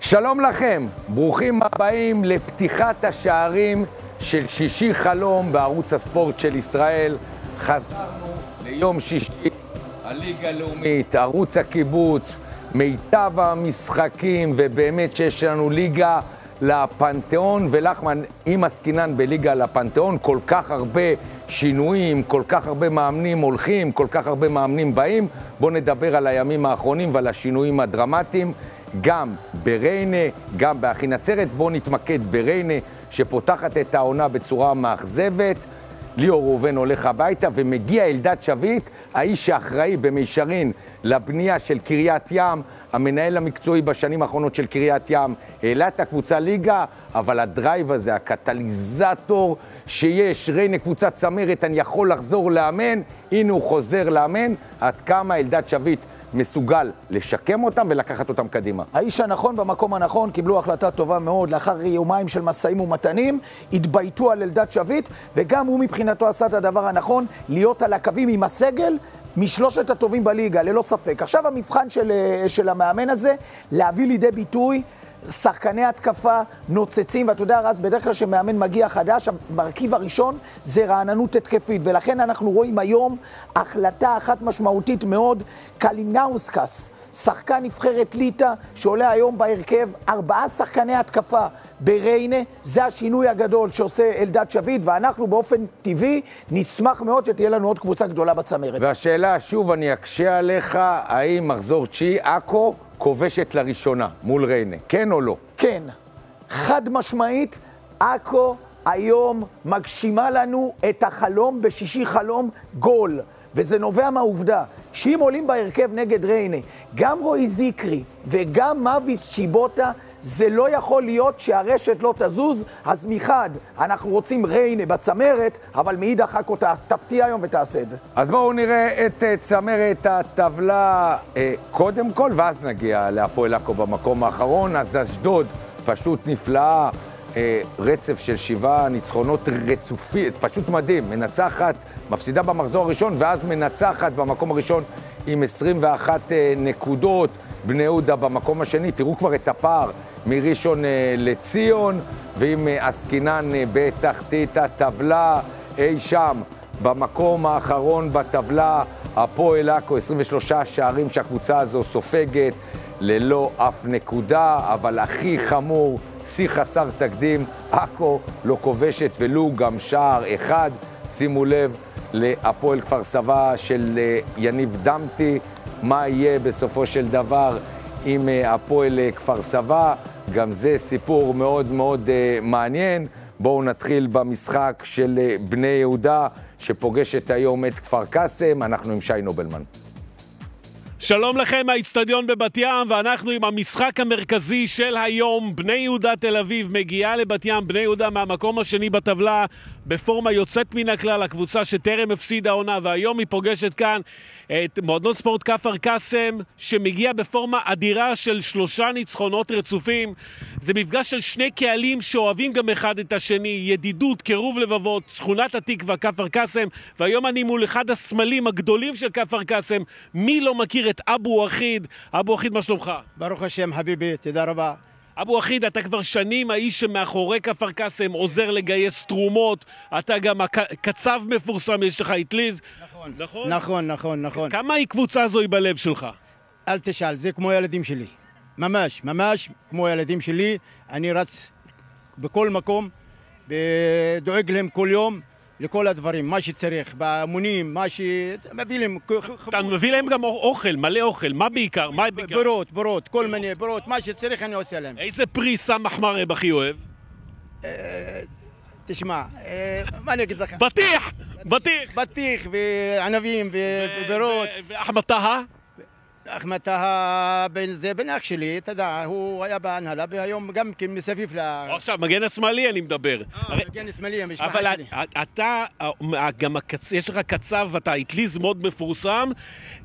שלום לכם, ברוכים הבאים לפתיחת השערים של שישי חלום בערוץ הספורט של ישראל. חזרנו ליום שישי, הליגה הלאומית, ערוץ הקיבוץ, מיטב המשחקים, ובאמת שיש לנו ליגה לפנתיאון. ולחמן, אם עסקינן בליגה לפנתיאון, כל כך הרבה שינויים, כל כך הרבה מאמנים הולכים, כל כך הרבה מאמנים באים. בואו נדבר על הימים האחרונים ועל השינויים הדרמטיים, גם בריינה, גם באחי נצרת. בואו נתמקד בריינה, שפותחת את העונה בצורה מאכזבת. ליאור ראובן הולך הביתה, ומגיע אלדד שביט, האיש האחראי במישרין לבנייה של קריית ים, המנהל המקצועי בשנים האחרונות של קריית ים, העלה את הקבוצה ליגה, אבל הדרייב הזה, הקטליזטור שיש, ריינה קבוצת צמרת, אני יכול לחזור לאמן, הנה הוא חוזר לאמן. עד כמה אלדד שביט מסוגל לשקם אותם ולקחת אותם קדימה. האיש הנכון במקום הנכון, קיבלו החלטה טובה מאוד, לאחר יומיים של מסעים ומתנים, התבייתו על אלדד שביט, וגם הוא מבחינתו עשה את הדבר הנכון, להיות על הקווים עם הסגל, משלושת הטובים בליגה, ללא ספק. עכשיו המבחן של המאמן הזה, להביא לידי ביטוי שחקני התקפה נוצצים, ואתה יודע רז, בדרך כלל שמאמן מגיע חדש, המרכיב הראשון זה רעננות התקפית, ולכן אנחנו רואים היום החלטה אחת משמעותית מאוד, קלינאוסקס, שחקן נבחרת ליטא, שעולה היום בהרכב 4 שחקני התקפה בריינה, זה השינוי הגדול שעושה אלדד שביט, ואנחנו באופן טבעי נשמח מאוד שתהיה לנו עוד קבוצה גדולה בצמרת. והשאלה, שוב אני אקשה עליך, האם מחזור תשיעי עכו כובשת לראשונה מול ריינה, כן או לא? כן, חד משמעית, עכו היום מגשימה לנו את החלום בשישי חלום גול, וזה נובע מהעובדה שאם עולים בהרכב נגד ריינה, גם רועי זיקרי וגם מביס צ'יבוטה, זה לא יכול להיות שהרשת לא תזוז. אז מחד אנחנו רוצים ריינה בצמרת, אבל מאידך עכו תפתיע היום ותעשה את זה. אז בואו נראה את צמרת הטבלה קודם כל, ואז נגיע להפועל עכו במקום האחרון. אז אשדוד פשוט נפלאה, רצף של 7 ניצחונות רצופים, פשוט מדהים, מנצחת, מפסידה במחזור הראשון ואז מנצחת במקום הראשון עם 21 נקודות. בני יהודה במקום השני, תראו כבר את הפער מראשון לציון, ועם עסקינן בתחתית הטבלה אי שם במקום האחרון בטבלה, הפועל עכו, 23 שערים שהקבוצה הזו סופגת ללא אף נקודה, אבל הכי חמור, שיא חסר תקדים, עכו לא כובשת ולו גם שער אחד. שימו לב להפועל כפר סבא של יניב דמתי, מה יהיה בסופו של דבר עם הפועל כפר סבא, גם זה סיפור מאוד מאוד מעניין. בואו נתחיל במשחק של בני יהודה שפוגשת היום את כפר קאסם. אנחנו עם שי נובלמן. שלום לכם מהאצטדיון בבת ים, ואנחנו עם המשחק המרכזי של היום. בני יהודה תל אביב מגיעה לבת ים, בני יהודה מהמקום השני בטבלה, בפורמה יוצאת מן הכלל, הקבוצה שטרם הפסידה עונה, והיום היא פוגשת כאן את מועדון ספורט כפר קאסם, שמגיע בפורמה אדירה של 3 ניצחונות רצופים. זה מפגש של 2 קהלים שאוהבים גם אחד את השני, ידידות, קירוב לבבות, שכונת התקווה, כפר קאסם, והיום אני מול אחד הסמלים הגדולים של כפר קאסם. מי לא מכיר את אבו וחיד? אבו וחיד, מה שלומך? ברוך השם חביבי, תודה רבה. אבו וחיד, אתה כבר שנים האיש שמאחורי כפר קאסם, עוזר לגייס תרומות, אתה גם הקצב מפורסם, יש לך אטליז. נכון. כמה היא קבוצה הזו היא בלב שלך? אל תשאל, זה כמו ילדים שלי. ממש כמו ילדים שלי. אני רץ בכל מקום, ודואג להם כל יום לכל הדברים, מה שצריך, באמונים, מה שמביא להם. אתה מביא להם גם אוכל, מלא אוכל, מה בעיקר? ברות, כל מיני ברות, מה שצריך אני עושה להם. איזה פרי סמח מראה הכי אוהב? תשמע, מה אני אגיד לך? בטיח וענבים וברות. ואחמד טהא? אחמד טהא זה בן אח שלי, אתה יודע, הוא היה בהנהלה, והיום גם כן מסביב עכשיו, מגן השמאלי אני מדבר. מגן השמאלי, המשפחה שלי. אבל אתה, גם יש לך קצב, אתה אטליז מאוד מפורסם,